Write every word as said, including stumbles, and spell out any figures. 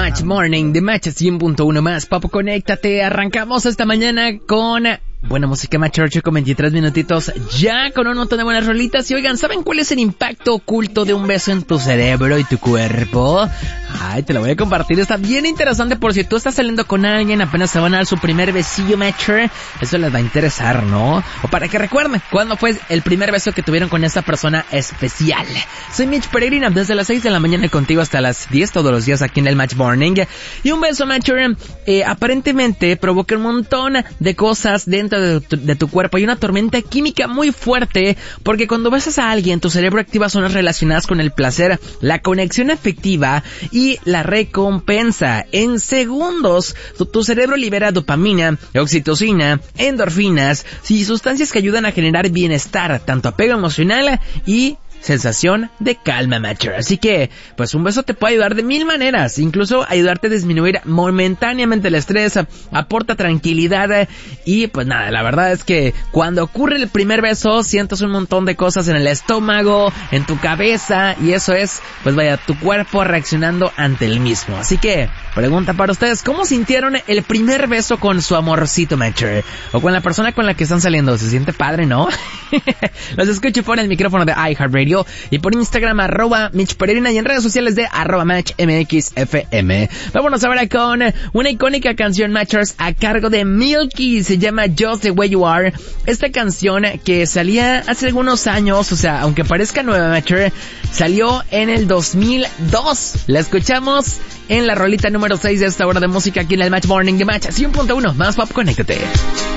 Match Morning de Match cien punto uno más. Papo, conéctate. Arrancamos esta mañana con buena música, Match ocho con veintitrés minutitos. Ya con un montón de buenas rolitas. Y oigan, ¿saben cuál es el impacto oculto de un beso en tu cerebro y tu cuerpo? Ay, te lo voy a compartir. Está bien interesante por si tú estás saliendo con alguien, apenas se van a dar su primer besillo, Matcher. Eso les va a interesar, ¿no? O para que recuerden cuándo fue el primer beso que tuvieron con esa persona especial. Soy Mitch Peregrina, desde las seis de la mañana contigo hasta las diez todos los días aquí en el Match Morning. Y un beso, Matcher, eh, aparentemente provoca un montón de cosas dentro de tu, de tu cuerpo. Hay una tormenta química muy fuerte, porque cuando besas a alguien, tu cerebro activa zonas relacionadas con el placer, la conexión afectiva y la recompensa. En segundos, tu, tu cerebro libera dopamina, oxitocina, endorfinas y sustancias que ayudan a generar bienestar, tanto apego emocional y sensación de calma, Matcher. Así que, pues un beso te puede ayudar de mil maneras, incluso ayudarte a disminuir momentáneamente el estrés, aporta tranquilidad y pues nada, la verdad es que cuando ocurre el primer beso sientes un montón de cosas en el estómago, en tu cabeza y eso es, pues vaya, tu cuerpo reaccionando ante el mismo. Así que, pregunta para ustedes, ¿cómo sintieron el primer beso con su amorcito, Matcher? O con la persona con la que están saliendo, se siente padre, ¿no? Los escucho por el micrófono de iHeartRadio y por Instagram, arroba Mitch Peregrina, y en redes sociales de arroba Match M X F M. Vámonos ahora con una icónica canción, Matchers, a cargo de Milky. Se llama Just the Way You Are. Esta canción que salía hace algunos años, o sea, aunque parezca nueva, Matcher, salió en el dos mil dos. La escuchamos en la rolita número seis de esta hora de música aquí en el Match Morning de Match cien punto uno. Más pop, conéctate.